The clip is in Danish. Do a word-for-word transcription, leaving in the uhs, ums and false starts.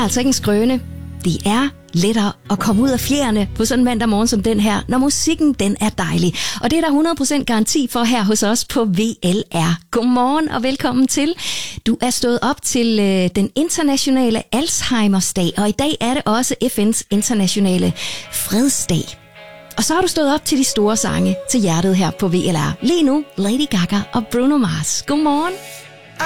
altså ikke en skrøne. Det er lettere at komme ud af fjerne på sådan en mandag morgen som den her, når musikken den er dejlig. Og det er der hundrede procent garanti for her hos os på V L R. Godmorgen og velkommen til. Du er stået op til øh, den internationale Alzheimers dag, og i dag er det også F N's internationale fredsdag. Og så har du stået op til de store sange til hjertet her på V L R. Lige nu, Lady Gaga og Bruno Mars. Godmorgen.